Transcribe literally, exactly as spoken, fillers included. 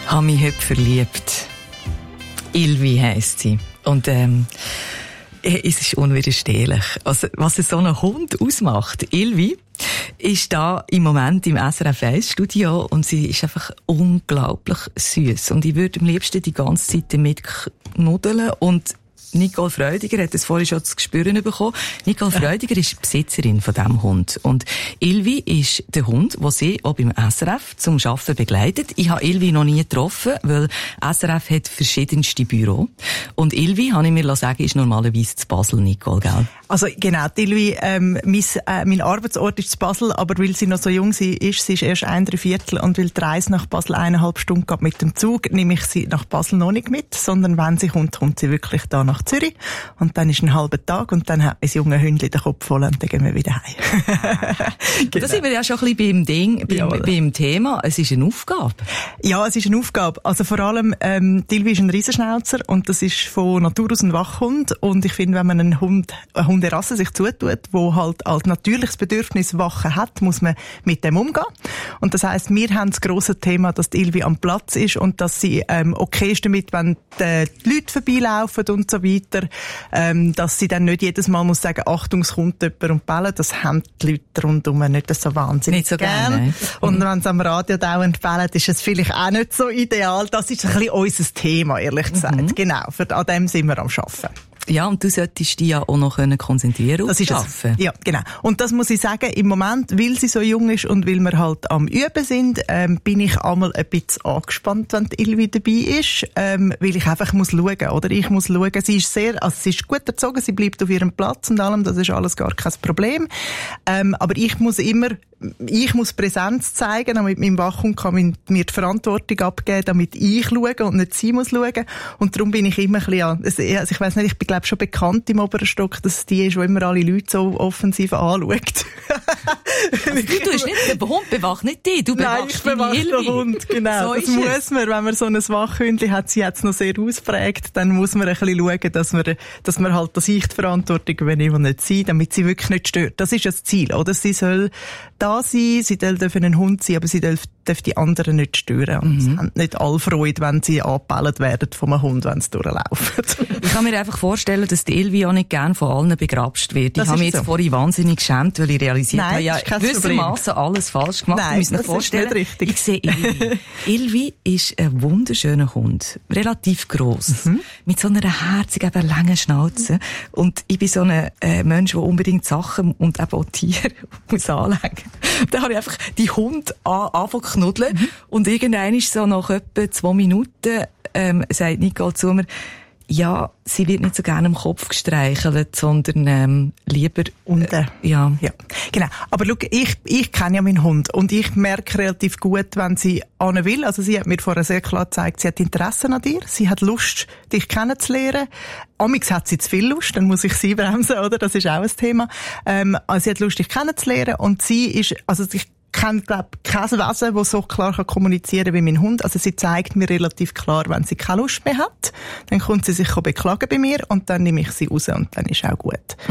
habe mich heute verliebt. Ilvi heisst sie. Und ähm, es ist unwiderstehlich. Also, was so ein Hund ausmacht. Ilvi ist da im Moment im S R F eins Studio und sie ist einfach unglaublich süß. Und ich würde am liebsten die ganze Zeit damit knuddeln. Und Nicole Freudiger hat es vorhin schon zu spüren bekommen. Nicole Freudiger ist die Besitzerin von diesem Hund. Und Ilvi ist der Hund, den sie auch beim S R F zum Arbeiten begleitet. Ich habe Ilvi noch nie getroffen, weil S R F hat verschiedenste Büros. Und Ilvi, habe ich mir sagen, ist normalerweise zu Basel, Nicole, gell? Also genau, Ilvi, ähm, mein, äh, mein Arbeitsort ist zu Basel, aber weil sie noch so jung ist, sie ist erst ein Dreiviertel und weil die Reise nach Basel eineinhalb Stunden geht mit dem Zug, nehme ich sie nach Basel noch nicht mit, sondern wenn sie kommt, kommt sie wirklich da nach Zürich und dann ist ein halber Tag und dann hat mein junge Hündchen den Kopf voll und dann gehen wir wieder heim. Genau. Da sind wir ja schon ein bisschen beim Ding, beim, beim Thema. Es ist eine Aufgabe. Ja, es ist eine Aufgabe. Also vor allem, ähm, Ilvi ist ein Riesenschnauzer und das ist von Natur aus ein Wachhund und ich finde, wenn man einen Hund, eine Hunderasse sich zutut, wo halt als natürliches Bedürfnis Wachen hat, muss man mit dem umgehen. Und das heisst, wir haben das grosse Thema, dass die Ilvi am Platz ist und dass sie ähm, okay ist damit, wenn die, die Leute vorbeilaufen und so weiter, ähm, dass sie dann nicht jedes Mal muss sagen, Achtung, es kommt jemand und bellen. Das haben die Leute rundum nicht so wahnsinnig nicht so gern. gerne. Und mhm. wenn sie am Radio dauernd bellen, ist es vielleicht auch nicht so ideal. Das ist ein bisschen unser Thema, ehrlich gesagt. Mhm. Genau, für, an dem sind wir am Arbeiten. Ja, und du solltest dich ja auch noch konzentrieren das ist es. Ja, genau. Und das muss ich sagen, im Moment, weil sie so jung ist und weil wir halt am Üben sind, ähm, bin ich einmal ein bisschen angespannt, wenn die Ilvi dabei ist, ähm, weil ich einfach muss schauen, oder? Ich muss schauen, sie ist sehr, also sie ist gut erzogen, sie bleibt auf ihrem Platz und allem, das ist alles gar kein Problem. Ähm, aber ich muss immer Ich muss Präsenz zeigen, damit mein Wachhund kann mir die Verantwortung abgeben, damit ich schaue und nicht sie muss schauen. Und darum bin ich immer ein bisschen an, also ich weiss nicht, ich bin glaube schon bekannt im Oberstock, dass es die ist, die immer alle Leute so offensiv anschaut. Also, du tust nicht, der Hund bewacht nicht dich, du bewachst Nein, ich bewache den Hund, genau. So das muss es. man, wenn man so ein Wachhündchen hat, sie jetzt noch sehr ausprägt, dann muss man ein bisschen schauen, dass man, dass man halt, dass ich die Verantwortung übernehme und nicht sie, damit sie wirklich nicht stört. Das ist das Ziel, oder? Sie soll da sein, sie dürfen ein Hund sein, aber sie dürfen die anderen nicht stören. Und mhm. sie haben nicht alle Freude, wenn sie angebellt werden von einem Hund, wenn sie durchlaufen. Ich kann mir einfach vorstellen, dass die Ilvi auch nicht gern von allen begrapscht wird. Das ich habe mich jetzt so. vorhin wahnsinnig geschämt, weil ich realisiert Nein, habe, ja, gewissermaßen alles falsch gemacht. Nein, ich muss mir vorstellen, ist nicht richtig. Ich sehe Ilvi. Ilvi ist ein wunderschöner Hund. Relativ gross. Mhm. Mit so einer herzigen, aber langen Schnauze. Und ich bin so ein äh, Mensch, der unbedingt Sachen und eben auch Tiere muss anlegen. Da habe ich einfach die Hunde an, angefangen zu knuddeln. Mhm. Und irgendwann ist so nach etwa zwei Minuten, ähm, sagt Nicole zu mir, ja, sie wird nicht so gerne am Kopf gestreichelt, sondern ähm, lieber unten. Äh, ja. ja, genau. Aber schau, ich, ich kenne ja meinen Hund und ich merke relativ gut, wenn sie an will. Also sie hat mir vorher sehr klar gezeigt, sie hat Interesse an dir, sie hat Lust, dich kennenzulernen. Amix hat sie zu viel Lust, dann muss ich sie bremsen, oder? Das ist auch ein Thema. Ähm, also sie hat Lust, dich kennenzulernen und sie ist, also ich kenne, glaube ich, kein Wesen, das so klar kommunizieren kann wie mein Hund. Also sie zeigt mir relativ klar, wenn sie keine Lust mehr hat. Dann kommt sie sich beklagen bei mir und dann nehme ich sie raus und dann ist auch gut.